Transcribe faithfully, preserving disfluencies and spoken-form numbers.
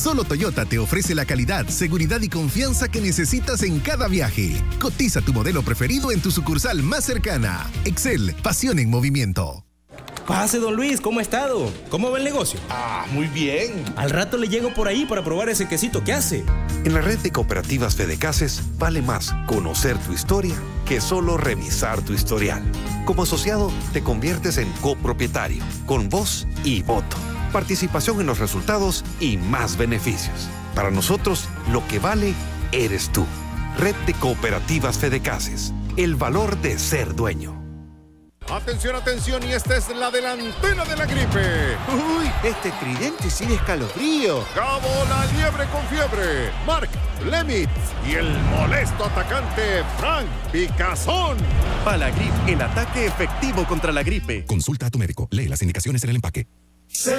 Solo Toyota te ofrece la calidad, seguridad y confianza que necesitas en cada viaje. Cotiza tu modelo preferido en tu sucursal más cercana. Excel, pasión en movimiento. Pase, don Luis, ¿cómo ha estado? ¿Cómo va el negocio? Ah, muy bien. Al rato le llego por ahí para probar ese quesito que hace. En la red de cooperativas Fedecases vale más conocer tu historia que solo revisar tu historial. Como asociado, te conviertes en copropietario, con voz y voto, participación en los resultados y más beneficios. Para nosotros, lo que vale eres tú. Red de Cooperativas Fedecases. El valor de ser dueño. Atención, atención, y esta es la delantera de la gripe. Uy, este tridente sin escalofrío. Cabo la liebre con fiebre. Mark Lemitz y el molesto atacante Frank Picazón. Palagrip, el ataque efectivo contra la gripe. Consulta a tu médico. Lee las indicaciones en el empaque.